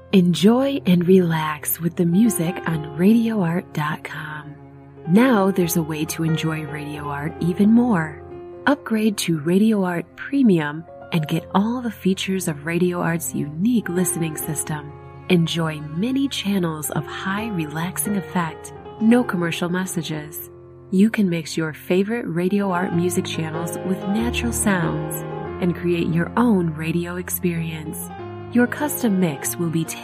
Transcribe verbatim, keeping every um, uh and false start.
Enjoy and relax with the music on radio art dot com. Now there's a way to enjoy Radio Art even more. Upgrade to Radio Art Premium and get all the features of Radio Art's unique listening system. Enjoy many channels of high relaxing effect, no commercial messages. You can mix your favorite Radio Art music channels with natural sounds and create your own radio experience. Your custom mix will be